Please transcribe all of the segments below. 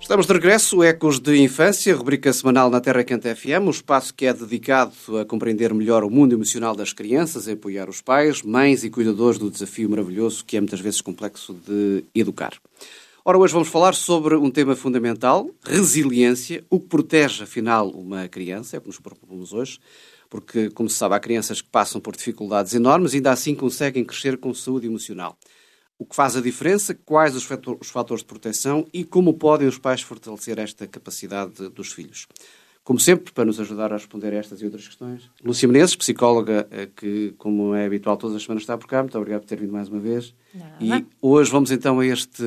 Estamos de regresso, Ecos de Infância, rubrica semanal na Terra Quente FM, um espaço que é dedicado a compreender melhor o mundo emocional das crianças, a apoiar os pais, mães e cuidadores do desafio maravilhoso que é muitas vezes complexo de educar. Ora, hoje vamos falar sobre um tema fundamental, resiliência, o que protege, afinal, uma criança, é o que nos propomos hoje, porque, como se sabe, há crianças que passam por dificuldades enormes e ainda assim conseguem crescer com saúde emocional. O que faz a diferença, quais os fatores de proteção e como podem os pais fortalecer esta capacidade dos filhos. Como sempre, para nos ajudar a responder a estas e outras questões, Lúcia Menezes, psicóloga que, como é habitual, todas as semanas está por cá. Muito obrigado por ter vindo mais uma vez. Não. E hoje vamos então a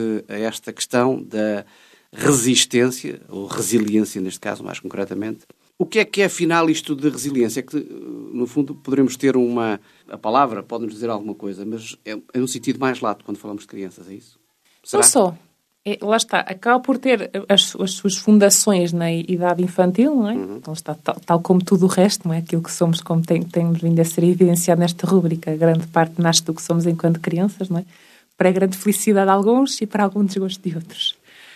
esta questão da resistência, ou resiliência neste caso, mais concretamente. O que é afinal isto de resiliência? É que, no fundo, poderemos ter a palavra pode-nos dizer alguma coisa, mas é um sentido mais lato quando falamos de crianças, é isso? Será? Não só. Lá está. Acaba por ter as suas fundações na idade infantil, não é? Então está tal como tudo o resto, não é? Aquilo que somos, como temos vindo a ser evidenciado nesta rúbrica, grande parte nasce do que somos enquanto crianças, não é? Para a grande felicidade de alguns e para algum desgosto de outros.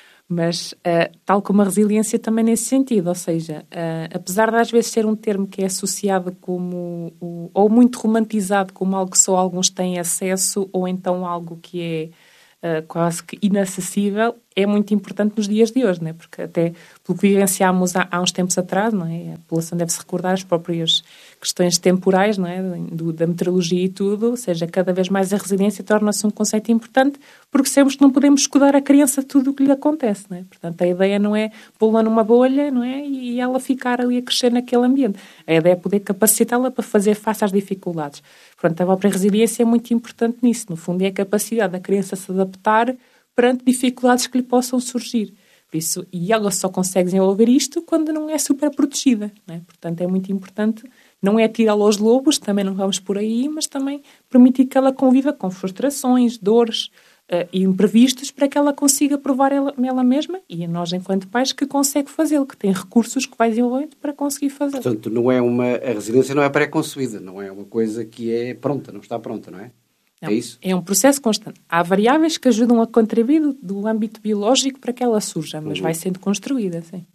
Mas, tal como a resiliência também nesse sentido, ou seja, apesar de às vezes ser um termo que é associado como, ou muito romantizado como algo que só alguns têm acesso, ou então algo que é quase que inacessível, é muito importante nos dias de hoje, não é? Porque até pelo que vivenciámos há uns tempos atrás, não é? A população deve-se recordar as próprias questões temporais, não é? Da meteorologia e tudo, ou seja, cada vez mais a resiliência torna-se um conceito importante, porque sabemos que não podemos escudar a criança tudo o que lhe acontece, não é? Portanto, a ideia não é pô-la numa bolha, não é? E ela ficar ali a crescer naquele ambiente. A ideia é poder capacitá-la para fazer face às dificuldades. Portanto, a própria resiliência é muito importante nisso. No fundo, é a capacidade da criança se adaptar perante dificuldades que lhe possam surgir. Por isso, e ela só consegue desenvolver isto quando não é super protegida, não é? Portanto, é muito importante, não é tirá-la aos lobos, também não vamos por aí, mas também permitir que ela conviva com frustrações, dores e imprevistos para que ela consiga provar ela mesma e nós, enquanto pais, que consegue fazê-lo, que tem recursos que vai desenvolvendo para conseguir fazê-lo. Portanto, a resiliência não é pré-concebida, não é uma coisa que é pronta, não está pronta, não é? Não, é isso? É um processo constante. Há variáveis que ajudam a contribuir do âmbito biológico para que ela surja, mas vai sendo construída, sim.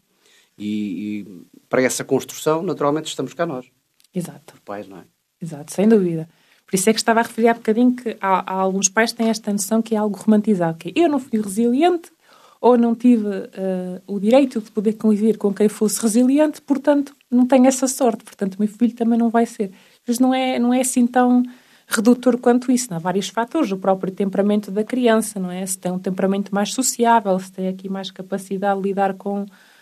E para essa construção, naturalmente, estamos cá nós. Exato. Os pais, não é? Exato, sem dúvida. Por isso é que estava a referir há bocadinho que há alguns pais que têm esta noção que é algo romantizado, que é, eu não fui resiliente ou não tive o direito de poder conviver com quem fosse resiliente, portanto, não tenho essa sorte, portanto, o meu filho também não vai ser. Mas não é assim tão redutor quanto isso. Há vários fatores, o próprio temperamento da criança, não é? Se tem um temperamento mais sociável, se tem aqui mais capacidade de lidar com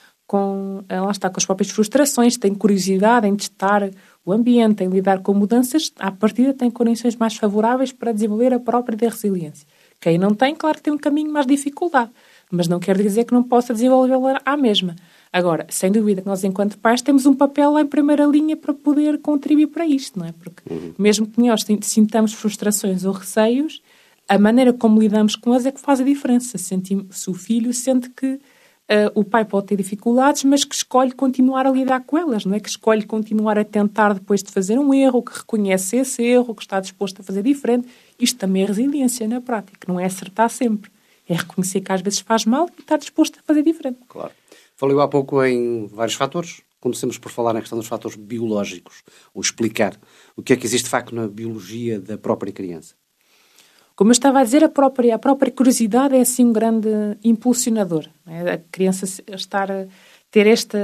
as próprias frustrações, tem curiosidade em testar o ambiente, em lidar com mudanças, à partida tem condições mais favoráveis para desenvolver a própria resiliência. Quem não tem, claro que tem um caminho mais dificuldade, mas não quer dizer que não possa desenvolvê-la à mesma. Agora, sem dúvida que nós, enquanto pais, temos um papel lá em primeira linha para poder contribuir para isto, não é? Porque mesmo que nós sintamos frustrações ou receios, a maneira como lidamos com elas é que faz a diferença. Se o filho sente que o pai pode ter dificuldades, mas que escolhe continuar a lidar com elas, não é? Que escolhe continuar a tentar depois de fazer um erro, que reconhece esse erro, que está disposto a fazer diferente. Isto também é resiliência na prática, não é acertar sempre. É reconhecer que às vezes faz mal e estar disposto a fazer diferente. Claro. Falei há pouco em vários fatores. Comecemos por falar na questão dos fatores biológicos, ou explicar o que é que existe de facto na biologia da própria criança. Como eu estava a dizer, a própria curiosidade é assim um grande impulsionador. Não é? A criança ter este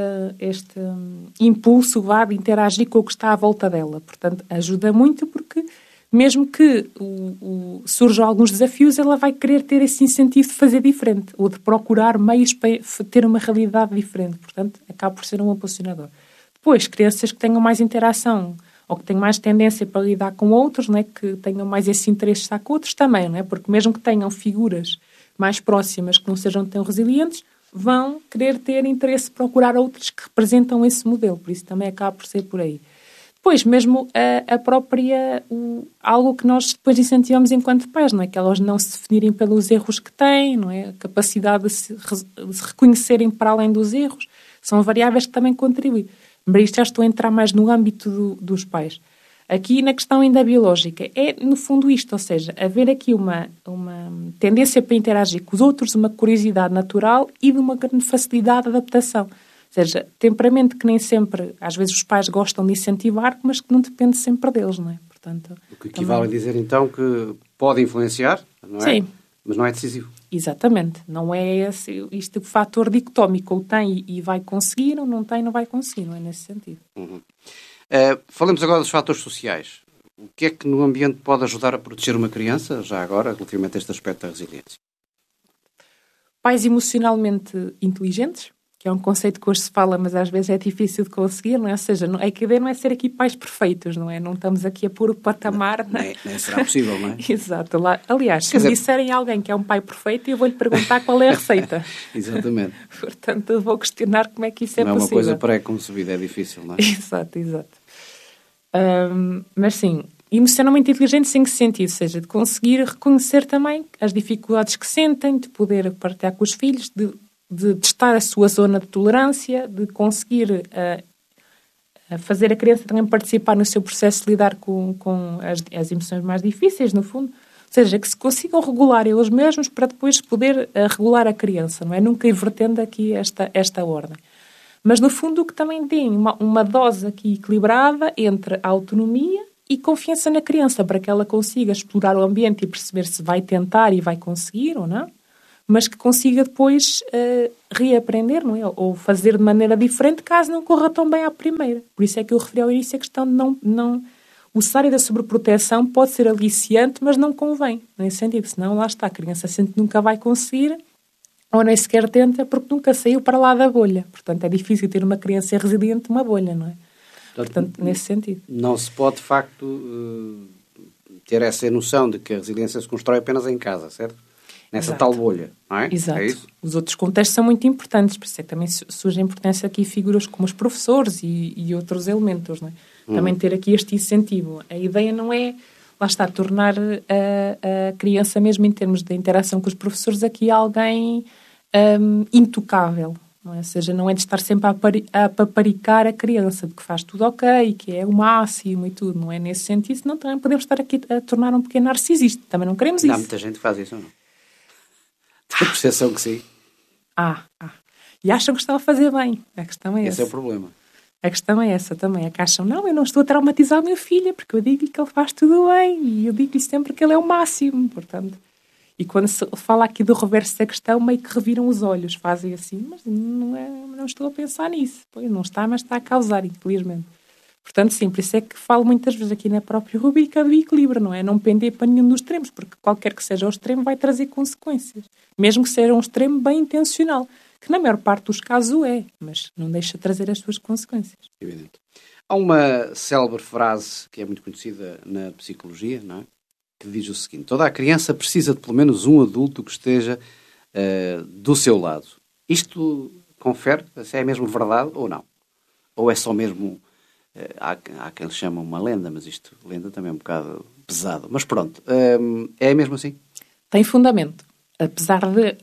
impulso de interagir com o que está à volta dela. Portanto, ajuda muito porque mesmo que surjam alguns desafios, ela vai querer ter esse incentivo de fazer diferente ou de procurar meios para ter uma realidade diferente. Portanto, acaba por ser um impulsionador. Depois, crianças que tenham mais interação ou que tenham mais tendência para lidar com outros, não é? Que tenham mais esse interesse de estar com outros também, não é? Porque mesmo que tenham figuras mais próximas que não sejam tão resilientes, vão querer ter interesse de procurar outros que representam esse modelo. Por isso também acaba por ser por aí. Depois, mesmo a própria... algo que nós depois incentivamos enquanto pais, não é? Que elas não se definirem pelos erros que têm, não é? A capacidade de se reconhecerem para além dos erros. São variáveis que também contribuem. Mas isto já estou a entrar mais no âmbito dos pais. Aqui na questão ainda biológica, é no fundo isto, ou seja, haver aqui uma tendência para interagir com os outros, uma curiosidade natural e de uma grande facilidade de adaptação. Ou seja, temperamento que nem sempre, às vezes os pais gostam de incentivar, mas que não depende sempre deles, não é? Portanto, o que equivale a dizer então que pode influenciar, não é? Sim. Mas não é decisivo. Exatamente. Não é isto o fator dicotómico, ou tem e vai conseguir, ou não tem, não vai conseguir, não é nesse sentido. Uhum. Falemos agora dos fatores sociais. O que é que no ambiente pode ajudar a proteger uma criança, já agora, relativamente a este aspecto da resiliência? Pais emocionalmente inteligentes, que é um conceito que hoje se fala, mas às vezes é difícil de conseguir, não é? Ou seja, a ideia não é ser aqui pais perfeitos, não é? Não estamos aqui a pôr o patamar... Nem será possível, não é? Exato. Aliás, se me disserem a alguém que é um pai perfeito, eu vou-lhe perguntar qual é a receita. Exatamente. Portanto, eu vou questionar como é que isso é possível. Não é uma coisa pré-concebida, é difícil, não é? Exato. Mas sim, emocionalmente inteligentes em que sentido? Ou seja, de conseguir reconhecer também as dificuldades que sentem, de poder partilhar com os filhos, de testar a sua zona de tolerância, de conseguir fazer a criança também participar no seu processo de lidar com as emoções mais difíceis, no fundo. Ou seja, que se consigam regular eles mesmos para depois poder regular a criança, não é? Nunca invertendo aqui esta ordem. Mas, no fundo, o que também tem uma dose aqui equilibrada entre a autonomia e confiança na criança, para que ela consiga explorar o ambiente e perceber se vai tentar e vai conseguir ou não, mas que consiga depois reaprender, não é? Ou fazer de maneira diferente, caso não corra tão bem à primeira. Por isso é que eu referi ao início a questão de não... O cenário da sobreproteção pode ser aliciante, mas não convém, nesse sentido. Senão, lá está, a criança sente que nunca vai conseguir... ou nem sequer tenta, porque nunca saiu para lá da bolha. Portanto, é difícil ter uma criança resiliente numa bolha, não é? Portanto, nesse sentido. Não se pode, de facto, ter essa noção de que a resiliência se constrói apenas em casa, certo? Nessa tal bolha, não é? Exato. É isso? Os outros contextos são muito importantes, por isso é que também surge a importância aqui figuras como os professores e outros elementos, não é? Também ter aqui este incentivo. A ideia não é... Lá está, tornar a criança, mesmo em termos de interação com os professores, aqui alguém intocável. Não é? Ou seja, não é de estar sempre a paparicar a criança, de que faz tudo ok, que é o máximo e tudo. Não é nesse sentido, senão também podemos estar aqui a tornar um pequeno narcisista. Também não queremos isso. Há muita gente que faz isso, ou não? Tem a percepção que sim. E acham que estão a fazer bem. A questão é essa. Esse é o problema. A questão é essa também. É que acham, não, eu não estou a traumatizar a minha filha, porque eu digo-lhe que ele faz tudo bem. E eu digo-lhe sempre que ele é o máximo, portanto. E quando se fala aqui do reverso da questão, meio que reviram os olhos. Fazem assim, mas não estou a pensar nisso. Pois não está, mas está a causar, infelizmente. Portanto, sim, por isso é que falo muitas vezes aqui na própria rubrica do equilíbrio, não é? Não pender para nenhum dos extremos, porque qualquer que seja o extremo vai trazer consequências. Mesmo que seja um extremo bem intencional. Que na maior parte dos casos é, mas não deixa de trazer as suas consequências. Evidente. Há uma célebre frase que é muito conhecida na psicologia, não é? Que diz o seguinte: toda a criança precisa de pelo menos um adulto que esteja do seu lado. Isto confere se é mesmo verdade ou não? Ou é só mesmo... há quem lhe chamam uma lenda, mas isto, lenda também é um bocado pesado. Mas pronto, é mesmo assim? Tem fundamento. Apesar de,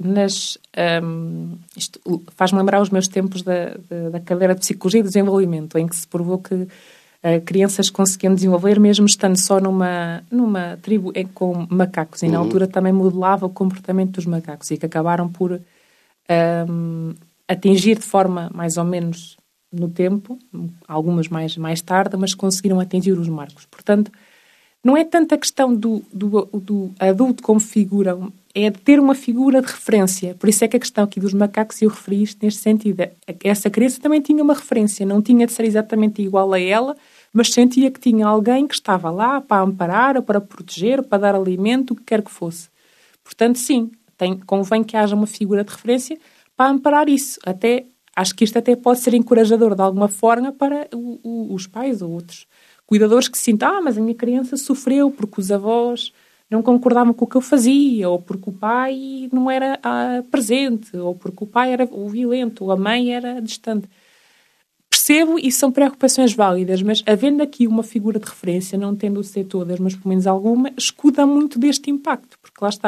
isto faz-me lembrar os meus tempos da cadeira de Psicologia e Desenvolvimento, em que se provou que crianças conseguiam desenvolver, mesmo estando só numa tribo com macacos, e na altura também modelava o comportamento dos macacos, e que acabaram por atingir de forma mais ou menos no tempo, algumas mais tarde, mas conseguiram atingir os marcos. Portanto, não é tanto a questão do adulto como figura, é de ter uma figura de referência. Por isso é que a questão aqui dos macacos, eu referi isto neste sentido. Essa criança também tinha uma referência, não tinha de ser exatamente igual a ela, mas sentia que tinha alguém que estava lá para amparar, ou para proteger, ou para dar alimento, o que quer que fosse. Portanto, sim, convém que haja uma figura de referência para amparar isso. Acho que isto até pode ser encorajador de alguma forma para os pais ou outros cuidadores que sintam, mas a minha criança sofreu porque os avós não concordavam com o que eu fazia, ou porque o pai não era presente, ou porque o pai era o violento, ou a mãe era distante. Percebo e são preocupações válidas, mas havendo aqui uma figura de referência, não tendo de ser todas, mas pelo menos alguma, escuda muito deste impacto, porque lá está.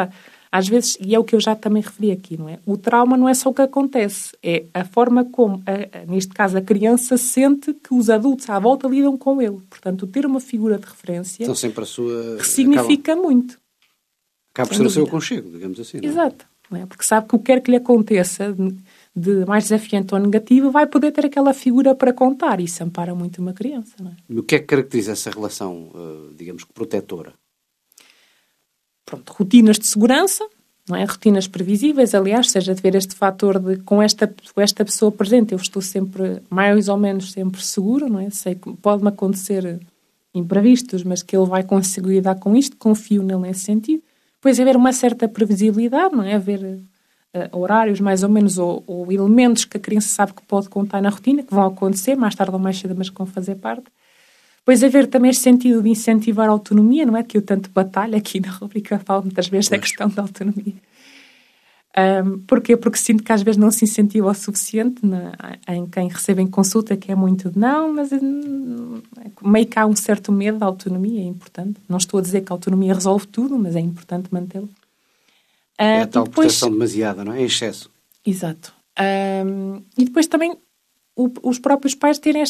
às vezes, e é o que eu já também referi aqui, não é? O trauma não é só o que acontece, é a forma como, neste caso, a criança sente que os adultos à volta lidam com ele. Portanto, ter uma figura de referência então, sempre a sua... significa muito. Acaba por ser o seu aconchego, digamos assim. Não é? Exato. Não é? Porque sabe que o que quer que lhe aconteça de mais desafiante ou negativo, vai poder ter aquela figura para contar. E isso ampara muito uma criança. Não é? E o que é que caracteriza essa relação, digamos que protetora? Pronto, rotinas de segurança, não é? Rotinas previsíveis, aliás, seja de ver este fator de com esta pessoa presente, eu estou sempre, mais ou menos, sempre seguro, não é? Sei que pode-me acontecer imprevistos, mas que ele vai conseguir lidar com isto, confio nele nesse sentido. Depois haver uma certa previsibilidade, não é? Haver horários, mais ou menos, ou elementos que a criança sabe que pode contar na rotina, que vão acontecer, mais tarde ou mais cedo, mas que vão fazer parte. Depois haver também este sentido de incentivar a autonomia, não é? Que eu tanto batalho aqui na rubrica, falo muitas vezes da questão da autonomia. Porquê? Porque sinto que às vezes não se incentiva o suficiente em quem recebe em consulta, que é muito de não, mas meio que há um certo medo da autonomia, é importante. Não estou a dizer que a autonomia resolve tudo, mas é importante mantê-la. É a tal proteção demasiada, não é? Em excesso. Exato. E depois também os próprios pais terem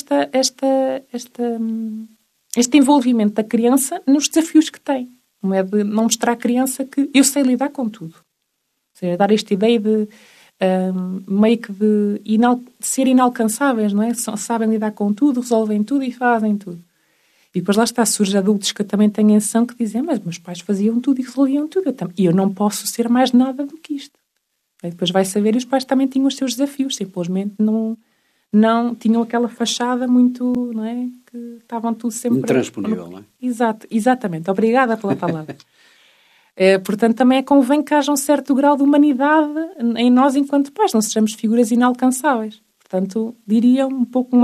este envolvimento da criança nos desafios que têm. Não é de não mostrar à criança que eu sei lidar com tudo. Ou seja, dar esta ideia de meio que de ser inalcançáveis, não é? Sabem lidar com tudo, resolvem tudo e fazem tudo. E depois lá está, surge adultos que também têm ação que dizem, mas meus pais faziam tudo e resolviam tudo. E eu não posso ser mais nada do que isto. E depois vai saber, e os pais também tinham os seus desafios, simplesmente não tinham aquela fachada muito, não é? Que estavam tudo sempre... Intransponível, não é? Exato, exatamente. Obrigada pela palavra. Portanto, também convém que haja um certo grau de humanidade em nós enquanto pais, não sejamos figuras inalcançáveis. Portanto, diria um pouco